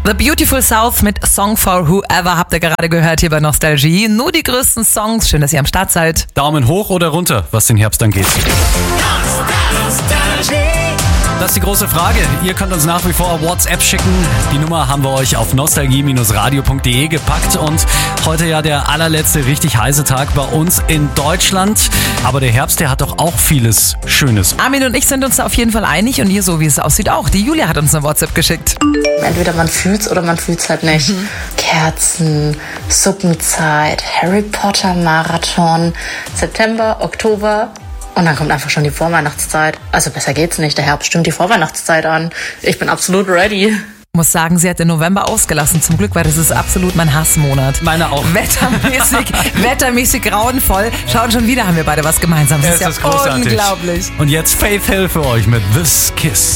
The Beautiful South mit Song for Whoever habt ihr gerade gehört hier bei Nostalgie. Nur die größten Songs. Schön, dass ihr am Start seid. Daumen hoch oder runter, was den Herbst angeht. Das ist die große Frage. Ihr könnt uns nach wie vor WhatsApp schicken. Die Nummer haben wir euch auf nostalgie-radio.de gepackt. Und heute ja der allerletzte richtig heiße Tag bei uns in Deutschland. Aber der Herbst, der hat doch auch vieles Schönes. Armin und ich sind uns da auf jeden Fall einig und ihr, so wie es aussieht, auch. Die Julia hat uns eine WhatsApp geschickt. Entweder man fühlt's oder man fühlt's halt nicht. Kerzen, Suppenzeit, Harry Potter Marathon, September, Oktober. Und dann kommt einfach schon die Vorweihnachtszeit. Also besser geht's nicht. Der Herbst stimmt die Vorweihnachtszeit an. Ich bin absolut ready. Ich muss sagen, sie hat den November ausgelassen. Zum Glück, weil das ist absolut mein Hassmonat. Meine auch. Wettermäßig grauenvoll. Schauen, schon wieder haben wir beide was gemeinsam. Das ist ja großartig. Unglaublich. Und jetzt Faith Hill für euch mit This Kiss.